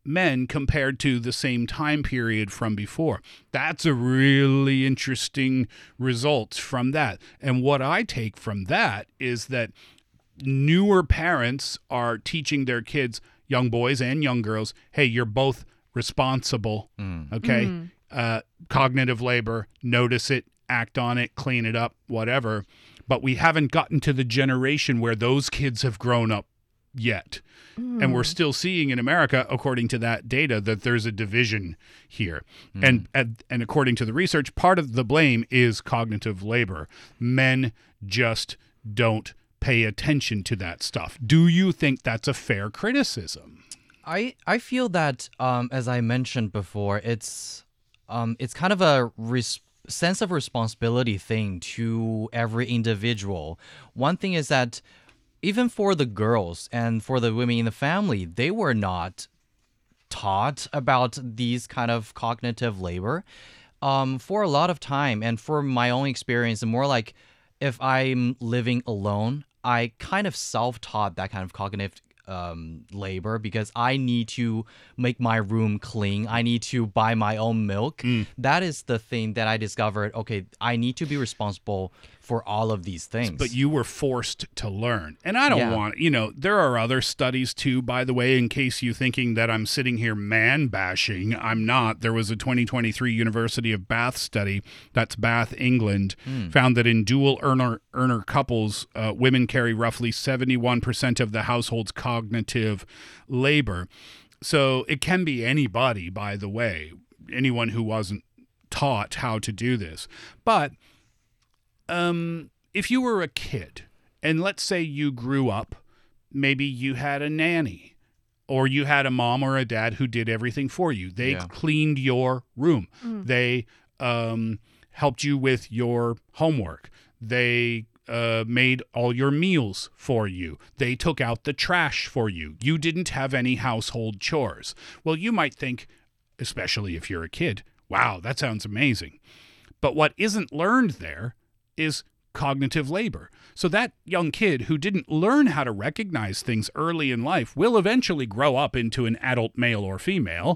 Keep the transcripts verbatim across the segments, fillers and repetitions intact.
men compared to the same time period from before. That's a really interesting result from that. And what I take from that is that newer parents are teaching their kids, young boys and young girls, hey, you're both responsible, mm. okay? Mm. Uh, cognitive labor, notice it, act on it, clean it up, whatever. But we haven't gotten to the generation where those kids have grown up yet. Mm. And we're still seeing in America, according to that data, that there's a division here. Mm. And, and and according to the research, part of the blame is cognitive labor. Men just don't pay attention to that stuff. Do you think that's a fair criticism? I I feel that, um, as I mentioned before, it's um it's kind of a res- sense of responsibility thing to every individual. One thing is that even for the girls and for the women in the family, they were not taught about these kind of cognitive labor um, for a lot of time. And for my own experience, more like if I'm living alone, I kind of self-taught that kind of cognitive um, labor because I need to make my room clean. I need to buy my own milk. Mm. That is the thing that I discovered. Okay, I need to be responsible for all of these things. But you were forced to learn. And I don't Yeah. want, you know, there are other studies too, by the way, in case you're thinking that I'm sitting here man bashing. I'm not. There was a twenty twenty-three University of Bath study, that's Bath, England, mm. found that in dual earner, earner couples, uh, women carry roughly seventy-one percent of the household's cognitive labor. So it can be anybody, by the way, anyone who wasn't taught how to do this. But Um, if you were a kid, and let's say you grew up, maybe you had a nanny, or you had a mom or a dad who did everything for you. They Yeah. cleaned your room. Mm. They um, helped you with your homework. They uh, made all your meals for you. They took out the trash for you. You didn't have any household chores. Well, you might think, especially if you're a kid, wow, that sounds amazing. But what isn't learned there is cognitive labor. So that young kid who didn't learn how to recognize things early in life will eventually grow up into an adult male or female.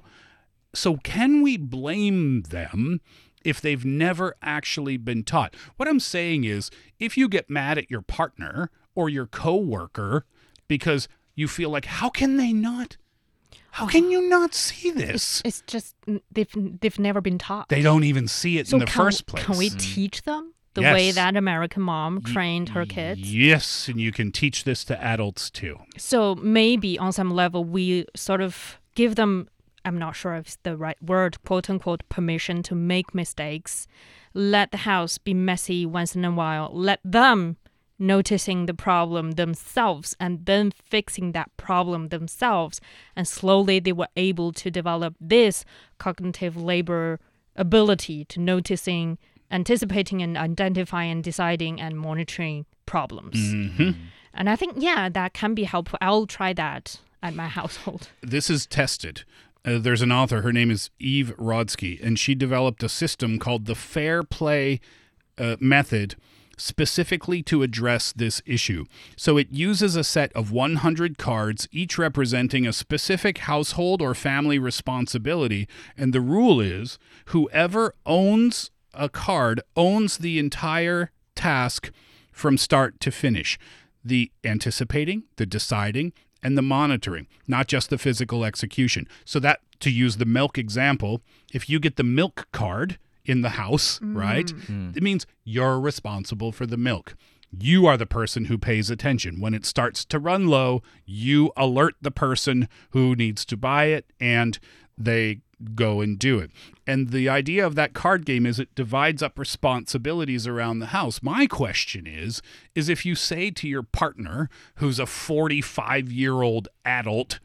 So can we blame them if they've never actually been taught? What I'm saying is, if you get mad at your partner or your coworker because you feel like, how can they not? How can you not see this? It's, it's just they've they've never been taught. They don't even see it so in the can, first place. Can we teach them? The Yes. way that American mom trained her kids. Yes, and you can teach this to adults too. So maybe on some level we sort of give them, I'm not sure if it's the right word, quote unquote, permission to make mistakes. Let the house be messy once in a while. Let them noticing the problem themselves and then fixing that problem themselves. And slowly they were able to develop this cognitive labor ability to noticing, anticipating and identifying and deciding and monitoring problems. Mm-hmm. And I think, yeah, that can be helpful. I'll try that at my household. This is tested. Uh, there's an author, her name is Eve Rodsky, and she developed a system called the Fair Play uh, method specifically to address this issue. So it uses a set of one hundred cards, each representing a specific household or family responsibility. And the rule is whoever owns a card owns the entire task from start to finish. The anticipating, the deciding, and the monitoring, not just the physical execution. So that, to use the milk example, if you get the milk card in the house, mm. right, mm. it means you're responsible for the milk. You are the person who pays attention. When it starts to run low, you alert the person who needs to buy it, and they go and do it. And the idea of that card game is it divides up responsibilities around the house. My question is, is if you say to your partner, who's a forty-five-year-old adult,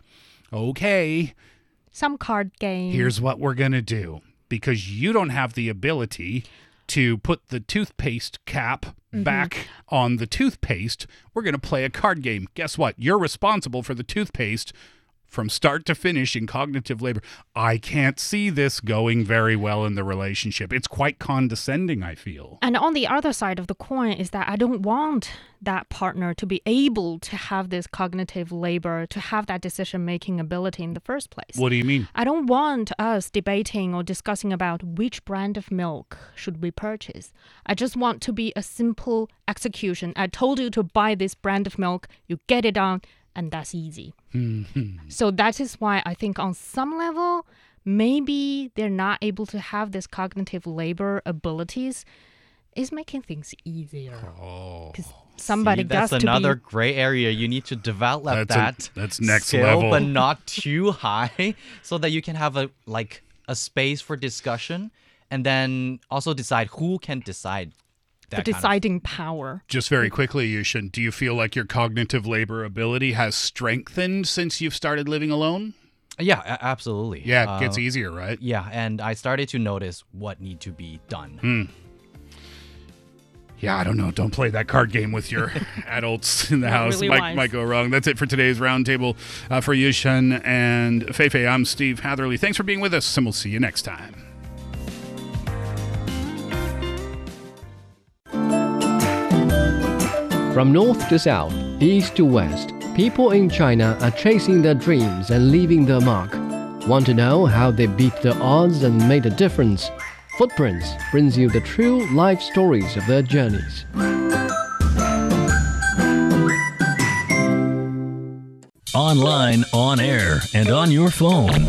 okay, some card game. Here's what we're going to do. Because you don't have the ability to put the toothpaste cap mm-hmm. back on the toothpaste, we're going to play a card game. Guess what? You're responsible for the toothpaste from start to finish in cognitive labor. I can't see this going very well in the relationship. It's quite condescending, I feel. And on the other side of the coin is that I don't want that partner to be able to have this cognitive labor, to have that decision-making ability in the first place. What do you mean? I don't want us debating or discussing about which brand of milk should we purchase. I just want to be a simple execution. I told you to buy this brand of milk, you get it on, and that's easy. So that is why I think on some level, maybe they're not able to have this cognitive labor abilities. Is making things easier. Because somebody See, that's got to another be... gray area. You need to develop That's that. a- that's next skill, level. but not too high, so that you can have a like a space for discussion, and then also decide who can decide. the That kind of- deciding power. Just very quickly, Yushin, do you feel like your cognitive labor ability has strengthened since you've started living alone? Yeah, a- absolutely. Yeah, it Uh, gets easier, right? Yeah, and I started to notice what need to be done. Yeah, I don't know. Don't play that card game with your adults in the Not house. really might, wise. might go wrong. That's it for today's roundtable. Uh, for Yushin and Feifei, I'm Steve Hatherley. Thanks for being with us, and we'll see you next time. From north to south, east to west, people in China are chasing their dreams and leaving their mark. Want to know how they beat the odds and made a difference? Footprints brings you the true life stories of their journeys. Online, on air, and on your phone.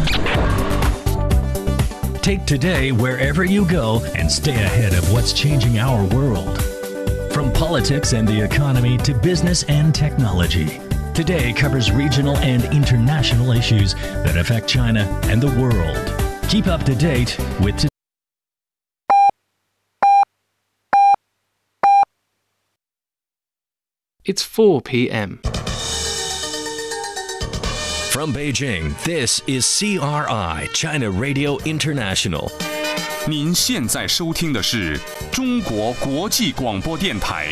Take Today wherever you go and stay ahead of what's changing our world. From politics and the economy to business and technology, Today covers regional and international issues that affect China and the world. Keep up to date with Today. It's four p.m. From Beijing, this is C R I, China Radio International. 您现在收听的是中国国际广播电台。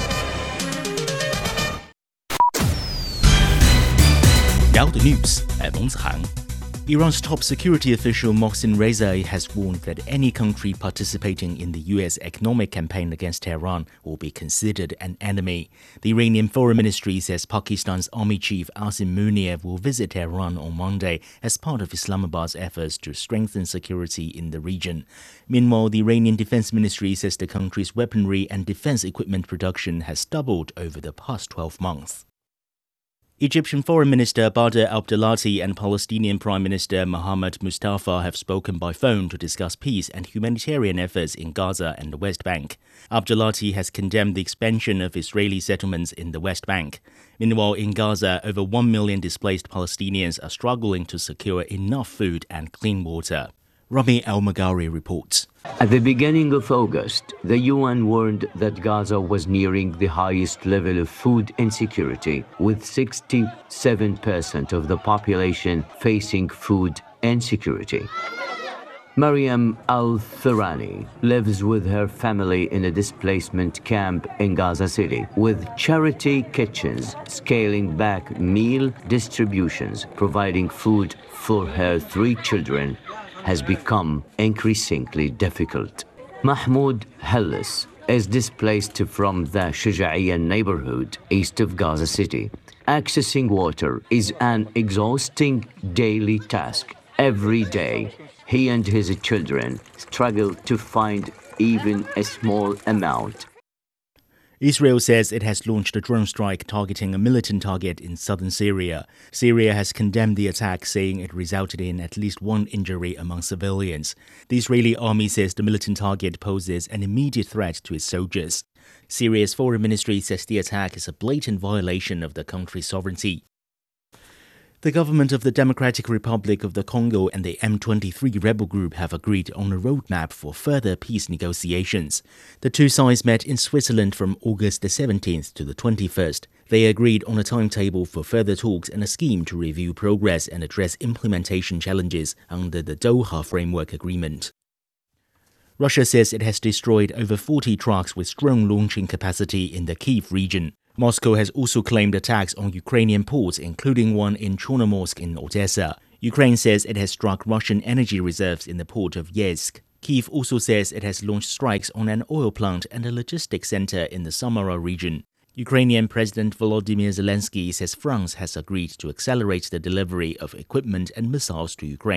Now the news at Meng Zihang. Iran's top security official Mohsen Rezai has warned that any country participating in the U S economic campaign against Tehran will be considered an enemy. The Iranian Foreign Ministry says Pakistan's Army Chief Asim Munir will visit Tehran on Monday as part of Islamabad's efforts to strengthen security in the region. Meanwhile, the Iranian Defense Ministry says the country's weaponry and defense equipment production has doubled over the past twelve months. Egyptian Foreign Minister Badr Abdelati and Palestinian Prime Minister Mohammed Mustafa have spoken by phone to discuss peace and humanitarian efforts in Gaza and the West Bank. Abdelati has condemned the expansion of Israeli settlements in the West Bank. Meanwhile, in Gaza, over one million displaced Palestinians are struggling to secure enough food and clean water. Rami Al-Magari reports. At the beginning of August, the U N warned that Gaza was nearing the highest level of food insecurity, with sixty-seven percent of the population facing food insecurity. Mariam Al-Thurani lives with her family in a displacement camp in Gaza City, with charity kitchens scaling back meal distributions, providing food for her three children has become increasingly difficult. Mahmoud Hellis is displaced from the Shuja'iyya neighborhood east of Gaza City. Accessing water is an exhausting daily task. Every day, he and his children struggle to find even a small amount. Israel says it has launched a drone strike targeting a militant target in southern Syria. Syria has condemned the attack, saying it resulted in at least one injury among civilians. The Israeli army says the militant target poses an immediate threat to its soldiers. Syria's foreign ministry says the attack is a blatant violation of the country's sovereignty. The government of the Democratic Republic of the Congo and the M twenty-three rebel group have agreed on a roadmap for further peace negotiations. The two sides met in Switzerland from August the seventeenth to the twenty-first. They agreed on a timetable for further talks and a scheme to review progress and address implementation challenges under the Doha Framework Agreement. Russia says it has destroyed over forty trucks with drone launching capacity in the Kyiv region. Moscow has also claimed attacks on Ukrainian ports, including one in Chornomorsk in Odessa. Ukraine says it has struck Russian energy reserves in the port of Yeysk. Kyiv also says it has launched strikes on an oil plant and a logistics center in the Samara region. Ukrainian President Volodymyr Zelensky says France has agreed to accelerate the delivery of equipment and missiles to Ukraine.